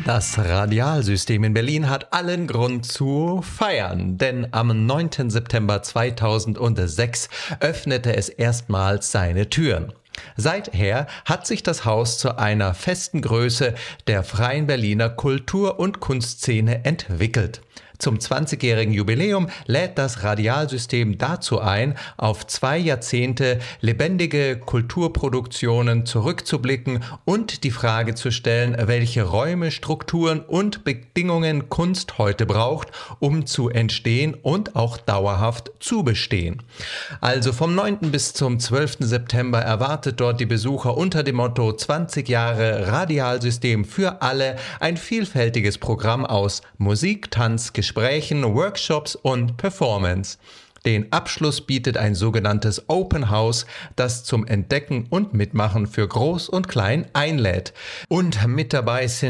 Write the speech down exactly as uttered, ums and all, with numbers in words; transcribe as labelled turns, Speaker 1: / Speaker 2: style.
Speaker 1: Das Radialsystem in Berlin hat allen Grund zu feiern, denn am neunten September zweitausendsechs öffnete es erstmals seine Türen. Seither hat sich das Haus zu einer festen Größe der freien Berliner Kultur- und Kunstszene entwickelt. Zum zwanzigjährigen Jubiläum lädt das Radialsystem dazu ein, auf zwei Jahrzehnte lebendige Kulturproduktionen zurückzublicken und die Frage zu stellen, welche Räume, Strukturen und Bedingungen Kunst heute braucht, um zu entstehen und auch dauerhaft zu bestehen. Also vom neunten bis zum zwölften September erwartet dort die Besucher unter dem Motto zwanzig Jahre Radialsystem für alle ein vielfältiges Programm aus Musik, Tanz, Gesprächen, Workshops und Performance. Den Abschluss bietet ein sogenanntes Open House, das zum Entdecken und Mitmachen für Groß und Klein einlädt. Und mit dabei sind